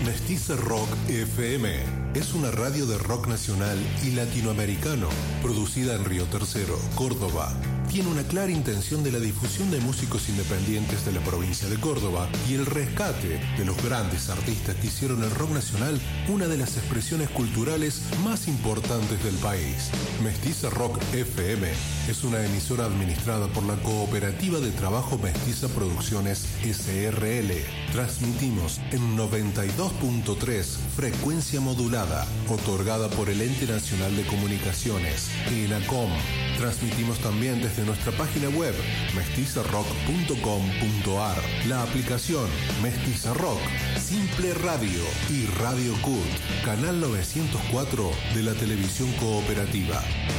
Mestiza Rock FM es una radio de rock nacional y latinoamericano, producida en Río Tercero, Córdoba. Tiene una clara intención de la difusión de músicos independientes de la provincia de Córdoba y el rescate de los grandes artistas que hicieron el rock nacional una de las expresiones culturales más importantes del país. Mestiza Rock FM es una emisora administrada por la Cooperativa de Trabajo Mestiza Producciones SRL. Transmitimos en 92.3 frecuencia modulada, otorgada por el Ente Nacional de Comunicaciones, ENACOM. Transmitimos también desde nuestra página web mestizarrock.com.ar, la aplicación Mestiza Rock, Simple Radio y Radio CUT, canal 904 de la televisión cooperativa.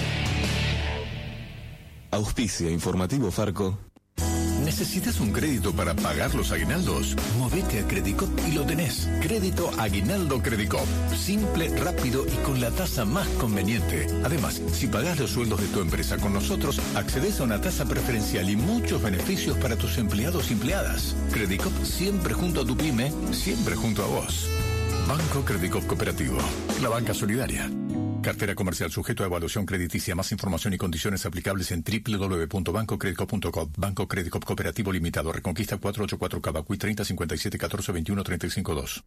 Auspicia Informativo Farco. ¿Necesitas un crédito para pagar los aguinaldos? Movete a Credicop y lo tenés. Crédito Aguinaldo Credicop. Simple, rápido y con la tasa más conveniente. Además, si pagás los sueldos de tu empresa con nosotros, accedes a una tasa preferencial y muchos beneficios para tus empleados y empleadas. Credicop siempre junto a tu pyme, siempre junto a vos. Banco Credicop Cooperativo. La banca solidaria. Cartera comercial sujeto a evaluación crediticia. Más información y condiciones aplicables en www.bancocredicop.com. Banco Credicop Cooperativo Limitado. Reconquista 484 Cavacuy 30 57 14 21 35 2.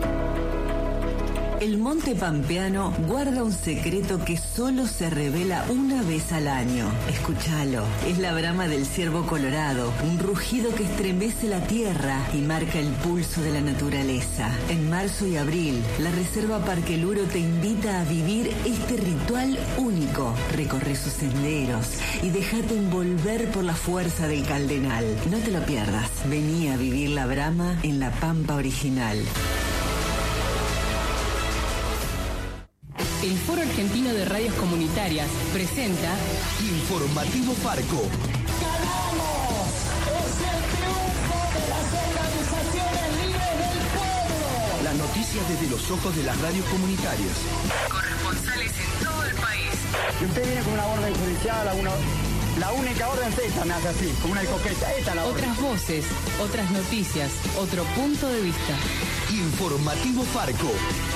El Monte Pampeano guarda un secreto que solo se revela una vez al año. Escúchalo. Es la brama del ciervo colorado, un rugido que estremece la tierra y marca el pulso de la naturaleza. En marzo y abril, la Reserva Parque Luro te invita a vivir este ritual único. Recorre sus senderos y déjate envolver por la fuerza del Caldenal. No te lo pierdas. Vení a vivir la brama en la Pampa original. El Foro Argentino de Radios Comunitarias presenta Informativo Farco. ¡Ganamos! ¡Es el triunfo de las organizaciones libres del pueblo! Las noticias desde los ojos de las radios comunitarias. corresponsales en todo el país. Y usted viene con una orden judicial, la única orden es esta, me hace así, como una coqueta, esta la orden. Otras voces, otras noticias, otro punto de vista. Informativo Farco.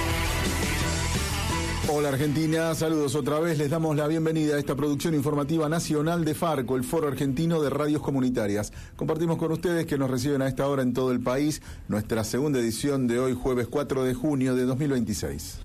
Hola Argentina, saludos otra vez, les damos la bienvenida a esta producción informativa nacional de Farco, el Foro Argentino de Radios Comunitarias. Compartimos con ustedes que nos reciben a esta hora en todo el país nuestra segunda edición de hoy, jueves 4 de junio de 2026.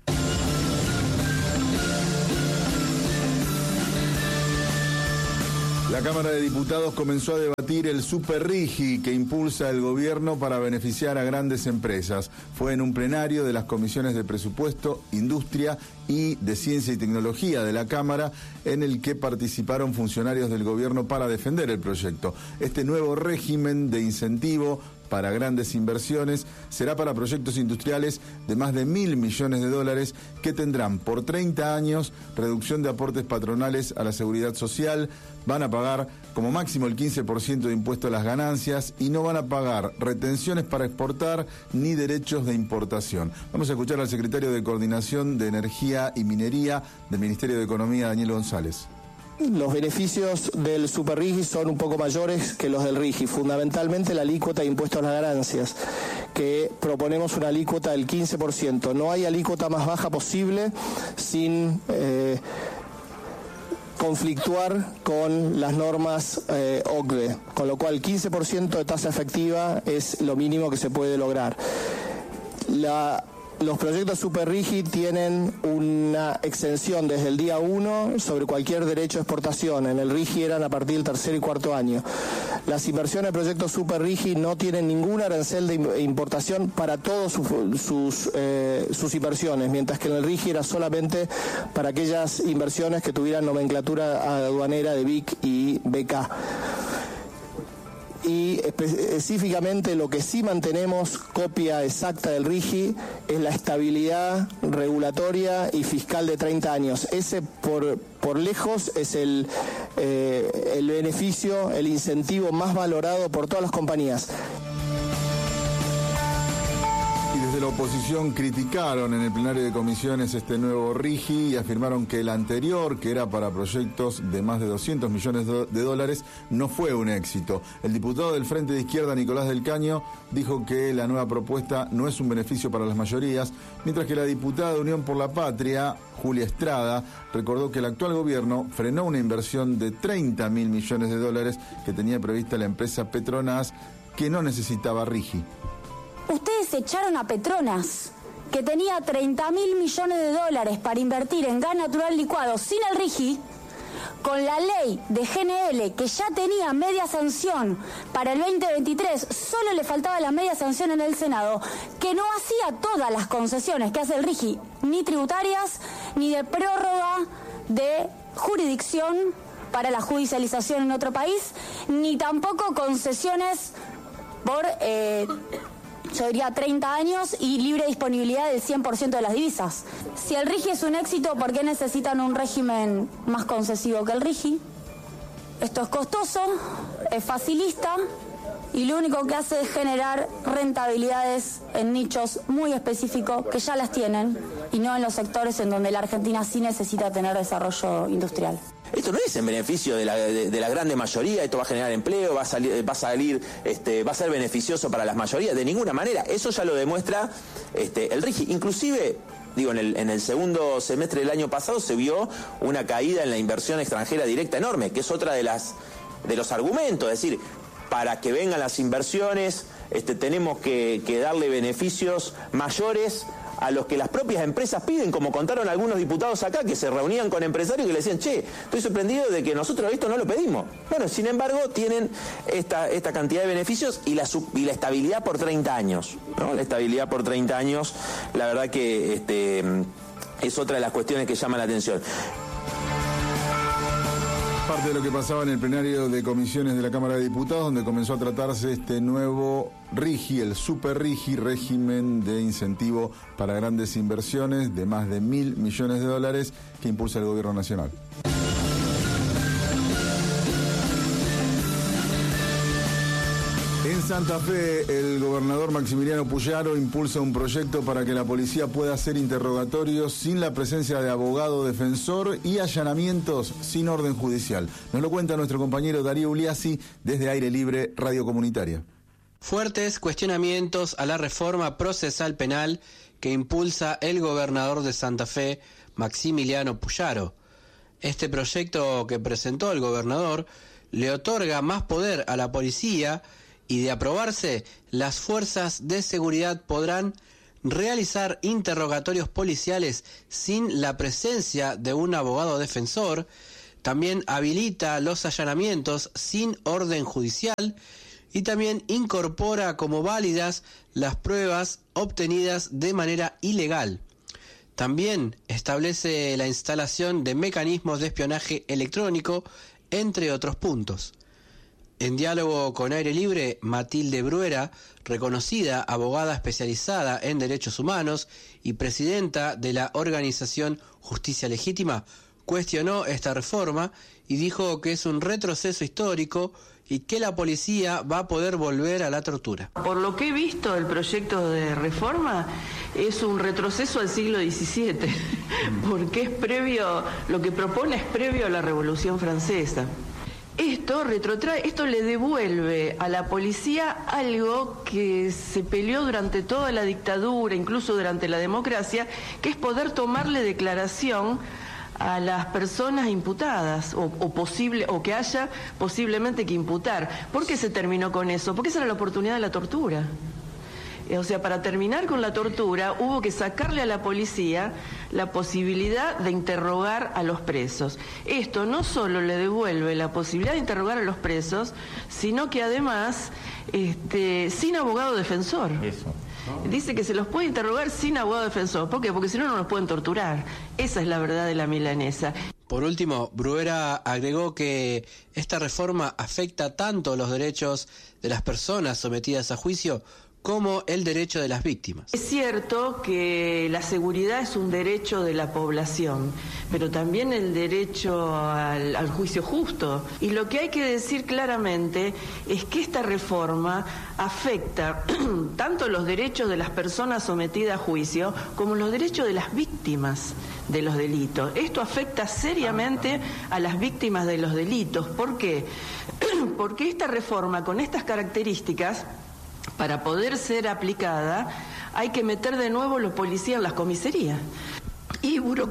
La Cámara de Diputados comenzó a debatir el Superrigi que impulsa el gobierno para beneficiar a grandes empresas. Fue en un plenario de las comisiones de Presupuesto, Industria y de Ciencia y Tecnología de la Cámara, en el que participaron funcionarios del gobierno para defender el proyecto. Este nuevo régimen de incentivo para grandes inversiones será para proyectos industriales de más de 1.000 millones de dólares que tendrán por 30 años reducción de aportes patronales a la seguridad social, van a pagar como máximo el 15% de impuesto a las ganancias y no van a pagar retenciones para exportar ni derechos de importación. Vamos a escuchar al secretario de Coordinación de Energía y Minería del Ministerio de Economía, Daniel González. Los beneficios del Superrigi son un poco mayores que los del Rigi, fundamentalmente la alícuota de impuesto a las ganancias, que proponemos una alícuota del 15%. No hay alícuota más baja posible sin conflictuar con las normas OCDE, con lo cual 15% de tasa efectiva es lo mínimo que se puede lograr. Los proyectos Superrigi tienen una exención desde el día 1 sobre cualquier derecho de exportación. En el Rigi eran a partir del tercer y cuarto año. Las inversiones de proyectos Superrigi no tienen ningún arancel de importación para todas sus inversiones, mientras que en el Rigi era solamente para aquellas inversiones que tuvieran nomenclatura aduanera de BIC y BK. Y específicamente lo que sí mantenemos copia exacta del RIGI es la estabilidad regulatoria y fiscal de 30 años. Ese por lejos es el beneficio, el incentivo más valorado por todas las compañías. Desde la oposición criticaron en el plenario de comisiones este nuevo RIGI y afirmaron que el anterior, que era para proyectos de más de 200 millones de dólares, no fue un éxito. El diputado del Frente de Izquierda, Nicolás del Caño, dijo que la nueva propuesta no es un beneficio para las mayorías, mientras que la diputada de Unión por la Patria, Julia Estrada, recordó que el actual gobierno frenó una inversión de 30.000 millones de dólares que tenía prevista la empresa Petronas, que no necesitaba RIGI. Ustedes echaron a Petronas, que tenía 30.000 millones de dólares para invertir en gas natural licuado sin el RIGI, con la ley de GNL que ya tenía media sanción para el 2023, solo le faltaba la media sanción en el Senado, que no hacía todas las concesiones que hace el RIGI, ni tributarias, ni de prórroga de jurisdicción para la judicialización en otro país, ni tampoco concesiones por... yo diría 30 años y libre disponibilidad del 100% de las divisas. Si el RIGI es un éxito, ¿por qué necesitan un régimen más concesivo que el RIGI? Esto es costoso, es facilista y lo único que hace es generar rentabilidades en nichos muy específicos que ya las tienen y no en los sectores en donde la Argentina sí necesita tener desarrollo industrial. Esto no es en beneficio de la grande mayoría, esto va a generar empleo, va a ser beneficioso para las mayorías, de ninguna manera. Eso ya lo demuestra el RIGI. Inclusive, digo, en el segundo semestre del año pasado se vio una caída en la inversión extranjera directa enorme, que es otra de los argumentos, es decir, para que vengan las inversiones tenemos que darle beneficios mayores a los que las propias empresas piden, como contaron algunos diputados acá, que se reunían con empresarios que le decían, che, estoy sorprendido de que nosotros esto no lo pedimos. Bueno, sin embargo, tienen esta cantidad de beneficios y la estabilidad por 30 años, ¿no? La estabilidad por 30 años, la verdad que es otra de las cuestiones que llaman la atención. Parte de lo que pasaba en el plenario de comisiones de la Cámara de Diputados, donde comenzó a tratarse este nuevo RIGI, el Super RIGI, régimen de incentivo para grandes inversiones de más de 1.000 millones de dólares que impulsa el gobierno nacional. En Santa Fe, el gobernador Maximiliano Puyaro impulsa un proyecto para que la policía pueda hacer interrogatorios sin la presencia de abogado defensor y allanamientos sin orden judicial. Nos lo cuenta nuestro compañero Darío Uliassi desde Aire Libre, Radio Comunitaria. Fuertes cuestionamientos a la reforma procesal penal que impulsa el gobernador de Santa Fe, Maximiliano Puyaro. Este proyecto que presentó el gobernador le otorga más poder a la policía y, de aprobarse, las fuerzas de seguridad podrán realizar interrogatorios policiales sin la presencia de un abogado defensor. También habilita los allanamientos sin orden judicial y también incorpora como válidas las pruebas obtenidas de manera ilegal. También establece la instalación de mecanismos de espionaje electrónico, entre otros puntos. En diálogo con Aire Libre, Matilde Bruera, reconocida abogada especializada en derechos humanos y presidenta de la organización Justicia Legítima, cuestionó esta reforma y dijo que es un retroceso histórico y que la policía va a poder volver a la tortura. Por lo que he visto, el proyecto de reforma es un retroceso al siglo XVII, porque es previo, lo que propone es previo a la Revolución Francesa. Esto le devuelve a la policía algo que se peleó durante toda la dictadura, incluso durante la democracia, que es poder tomarle declaración a las personas imputadas o que haya posiblemente que imputar. ¿Por qué se terminó con eso? Porque esa era la oportunidad de la tortura. O sea, para terminar con la tortura hubo que sacarle a la policía la posibilidad de interrogar a los presos. Esto no solo le devuelve la posibilidad de interrogar a los presos, sino que además sin abogado defensor. Eso. Dice que se los puede interrogar sin abogado defensor. ¿Por qué? Porque si no, no los pueden torturar. Esa es la verdad de la milanesa. Por último, Bruera agregó que esta reforma afecta tanto los derechos de las personas sometidas a juicio como el derecho de las víctimas. Es cierto que la seguridad es un derecho de la población, pero también el derecho al juicio justo. Y lo que hay que decir claramente es que esta reforma afecta tanto los derechos de las personas sometidas a juicio como los derechos de las víctimas de los delitos. Esto afecta seriamente a las víctimas de los delitos. ¿Por qué? Porque esta reforma con estas características, para poder ser aplicada, hay que meter de nuevo los policías en las comisarías. Y vuelve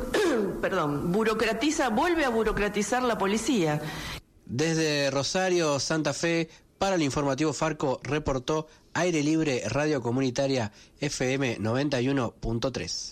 a burocratizar la policía. Desde Rosario, Santa Fe, para el informativo Farco, reportó Aire Libre Radio Comunitaria FM 91.3.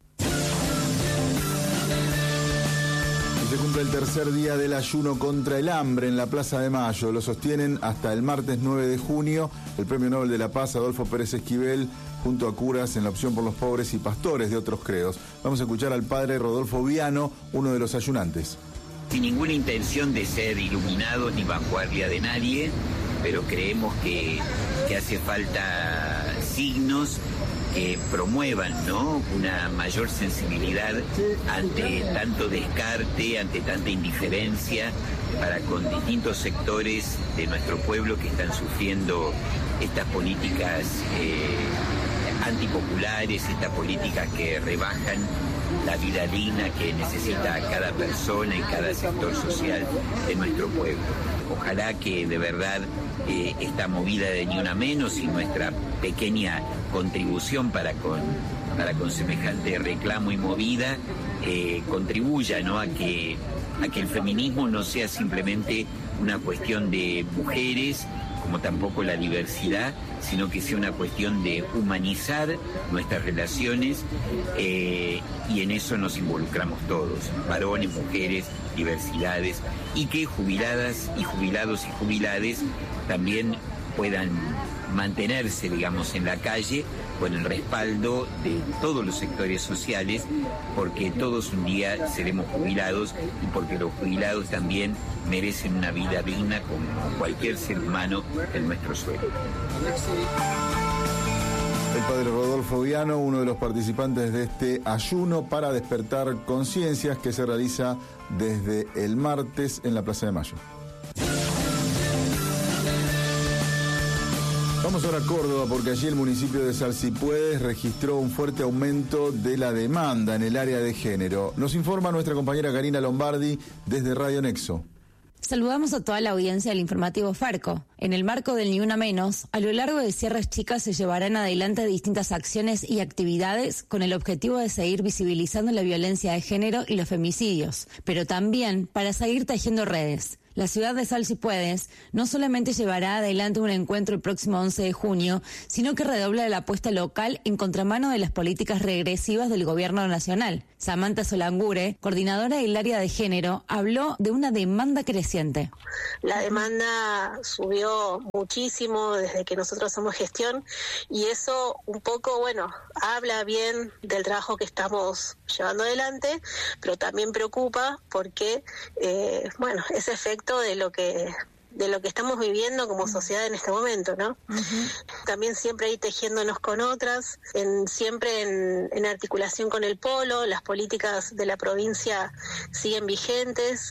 Se cumple el tercer día del ayuno contra el hambre en la Plaza de Mayo. Lo sostienen hasta el martes 9 de junio el Premio Nobel de la Paz Adolfo Pérez Esquivel, junto a curas en la Opción por los Pobres y pastores de otros credos. Vamos a escuchar al padre Rodolfo Viano, uno de los ayunantes. Sin ninguna intención de ser iluminados ni vanguardia de nadie, pero creemos que hace falta signos que promuevan, ¿no?, una mayor sensibilidad ante tanto descarte, ante tanta indiferencia para con distintos sectores de nuestro pueblo que están sufriendo estas políticas antipopulares, estas políticas que rebajan la vida digna que necesita cada persona y cada sector social de nuestro pueblo. Ojalá que de verdad esta movida de Ni Una Menos y nuestra pequeña contribución para con semejante reclamo y movida contribuya, ¿no?, a que el feminismo no sea simplemente una cuestión de mujeres, como tampoco la diversidad, sino que sea una cuestión de humanizar nuestras relaciones y en eso nos involucramos todos, varones, mujeres, diversidades, y que jubiladas y jubilados y jubilades también puedan mantenerse, digamos, en la calle con el respaldo de todos los sectores sociales, porque todos un día seremos jubilados y porque los jubilados también merecen una vida digna como cualquier ser humano en nuestro suelo. El padre Rodolfo Viano, uno de los participantes de este ayuno para despertar conciencias que se realiza desde el martes en la Plaza de Mayo. Vamos ahora a Córdoba porque allí el municipio de Salsipuedes registró un fuerte aumento de la demanda en el área de género. Nos informa nuestra compañera Karina Lombardi desde Radio Nexo. Saludamos a toda la audiencia del informativo Farco. En el marco del Ni Una Menos, a lo largo de Sierras Chicas se llevarán adelante distintas acciones y actividades con el objetivo de seguir visibilizando la violencia de género y los femicidios, pero también para seguir tejiendo redes. La ciudad de Salsipuedes no solamente llevará adelante un encuentro el próximo 11 de junio, sino que redobla la apuesta local en contramano de las políticas regresivas del gobierno nacional. Samantha Solangure, coordinadora del área de género, habló de una demanda creciente. La demanda subió muchísimo desde que nosotros somos gestión y eso un poco, habla bien del trabajo que estamos llevando adelante, pero también preocupa porque, ese efecto de lo que estamos viviendo como sociedad en este momento, ¿no? Uh-huh. También siempre ahí tejiéndonos con otras, siempre en articulación con el polo, las políticas de la provincia siguen vigentes,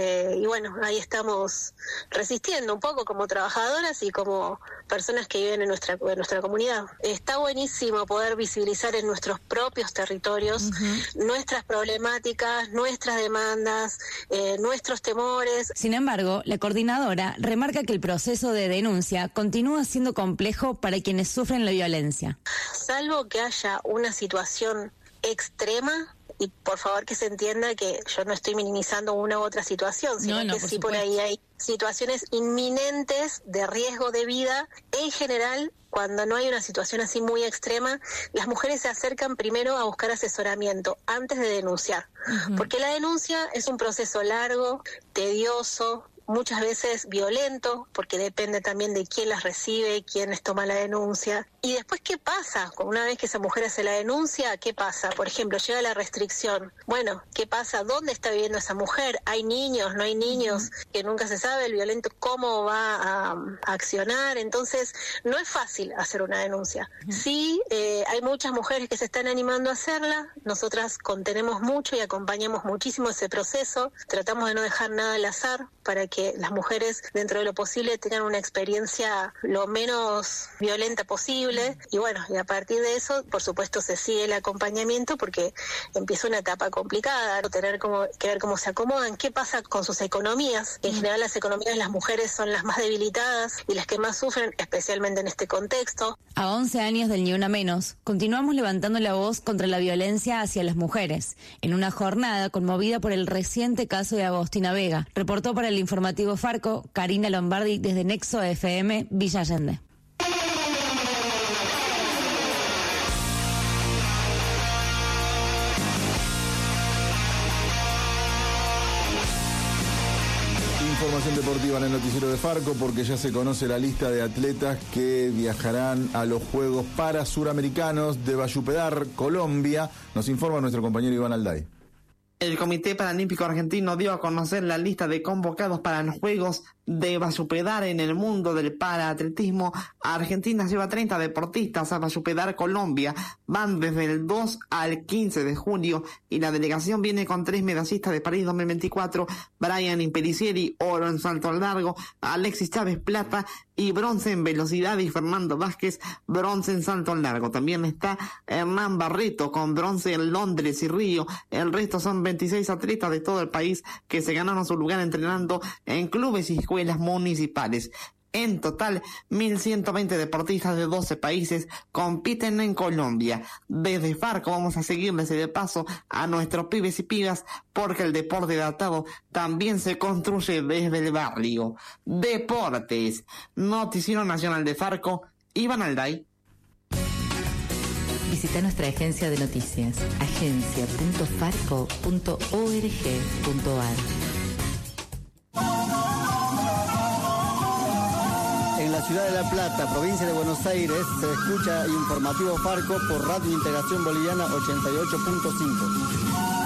ahí estamos resistiendo un poco como trabajadoras y como personas que viven en nuestra comunidad. Está buenísimo poder visibilizar en nuestros propios territorios uh-huh. nuestras problemáticas, nuestras demandas, nuestros temores. Sin embargo, la coordinadora remarca que el proceso de denuncia continúa siendo complejo para quienes sufren la violencia. Salvo que haya una situación extrema, y por favor que se entienda que yo no estoy minimizando una u otra situación, sino que sí por ahí hay situaciones inminentes de riesgo de vida. En general, cuando no hay una situación así muy extrema, las mujeres se acercan primero a buscar asesoramiento antes de denunciar, uh-huh. porque la denuncia es un proceso largo, tedioso, muchas veces violento, porque depende también de quién las recibe, quién les toma la denuncia. Y después, ¿qué pasa? Una vez que esa mujer hace la denuncia, ¿qué pasa? Por ejemplo, llega la restricción. Bueno, ¿qué pasa? ¿Dónde está viviendo esa mujer? ¿Hay niños? ¿No hay niños? Que nunca se sabe el violento cómo va a accionar. Entonces, no es fácil hacer una denuncia. Sí, hay muchas mujeres que se están animando a hacerla. Nosotras contenemos mucho y acompañamos muchísimo ese proceso. Tratamos de no dejar nada al azar para que las mujeres, dentro de lo posible, tengan una experiencia lo menos violenta posible. Y bueno, y a partir de eso, por supuesto, se sigue el acompañamiento porque empieza una etapa complicada, tener que ver cómo se acomodan, qué pasa con sus economías. En general, las economías de las mujeres son las más debilitadas y las que más sufren, especialmente en este contexto. A 11 años del Ni Una Menos, continuamos levantando la voz contra la violencia hacia las mujeres, en una jornada conmovida por el reciente caso de Agostina Vega. Reportó para el informativo Farco, Karina Lombardi desde Nexo FM, Villa Allende. Información deportiva en el noticiero de Farco, porque ya se conoce la lista de atletas que viajarán a los Juegos Suramericanos de Vallupedar, Colombia. Nos informa nuestro compañero Iván Alday. El Comité Paralímpico Argentino dio a conocer la lista de convocados para los Juegos de Vallupedar en el mundo del paraatletismo. Argentina lleva 30 deportistas a Vallupedar, Colombia. Van desde el 2 al 15 de junio y la delegación viene con 3 medallistas de París 2024, Brian Impelicieri, oro en salto al largo, Alexis Chávez, plata y bronce en velocidad, y Fernando Vázquez, bronce en salto al largo. También está Hernán Barreto con bronce en Londres y Río. El resto son 26 atletas de todo el país que se ganaron su lugar entrenando en clubes y escuelas municipales. En total, 1.120 deportistas de 12 países compiten en Colombia. Desde Farco vamos a seguirles de paso a nuestros pibes y pibas, porque el deporte adaptado también se construye desde el barrio. Deportes. Noticiero Nacional de Farco, Iván Alday. Visita nuestra agencia de noticias, agencia.farco.org.ar. En la ciudad de La Plata, provincia de Buenos Aires, se escucha Informativo Farco por Radio Integración Boliviana 88.5.